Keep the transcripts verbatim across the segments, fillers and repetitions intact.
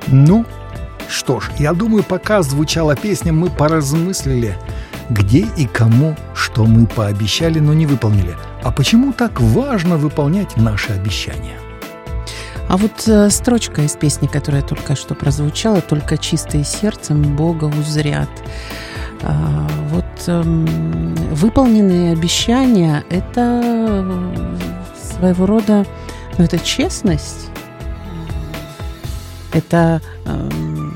Ну, что ж, я думаю, пока звучала песня, мы поразмыслили, где и кому что мы пообещали, но не выполнили. А почему так важно выполнять наши обещания? А вот э, строчка из песни, которая только что прозвучала, «Только чистые сердцем Бога узрят». А, вот э, выполненные обещания – это своего рода, ну, это честность, это э,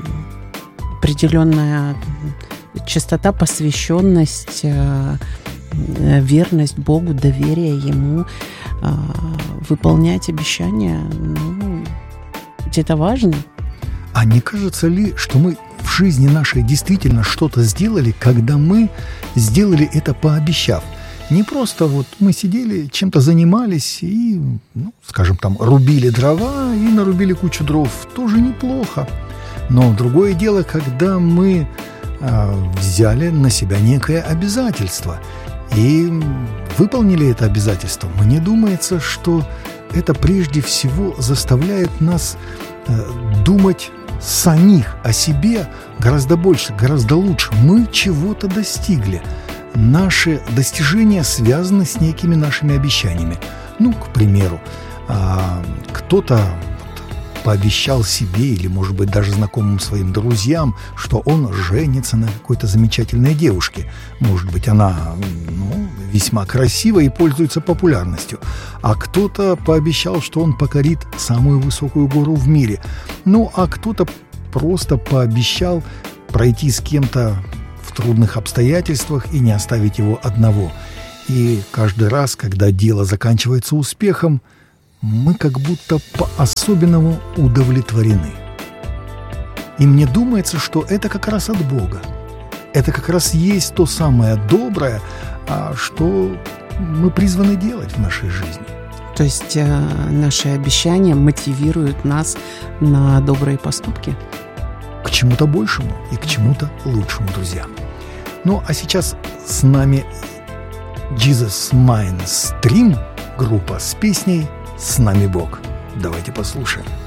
определенная чистота, посвященность, э, верность Богу, доверие Ему. Выполнять обещания, ну, ведь это важно. А не кажется ли, что мы в жизни нашей действительно что-то сделали, когда мы сделали это, пообещав? Не просто вот мы сидели, чем-то занимались и, ну, скажем, там, рубили дрова и нарубили кучу дров. Тоже неплохо. Но другое дело, когда мы а, взяли на себя некое обязательство и выполнили это обязательство. Мне думается, что это прежде всего заставляет нас э, думать самих о себе гораздо больше, гораздо лучше. Мы чего-то достигли. Наши достижения связаны с некими нашими обещаниями. Ну, к примеру, э, кто-то пообещал себе или, может быть, даже знакомым своим друзьям, что он женится на какой-то замечательной девушке. Может быть, она, ну, весьма красивая и пользуется популярностью. А кто-то пообещал, что он покорит самую высокую гору в мире. Ну, а кто-то просто пообещал пройти с кем-то в трудных обстоятельствах и не оставить его одного. И каждый раз, когда дело заканчивается успехом, мы как будто по-особенному удовлетворены. И мне думается, что это как раз от Бога. Это как раз есть то самое доброе, что мы призваны делать в нашей жизни. То есть э, наши обещания мотивируют нас на добрые поступки? К чему-то большему и к чему-то лучшему, друзья. Ну, а сейчас с нами Jesus Mainstream, группа с песней «С нами Бог». Давайте послушаем.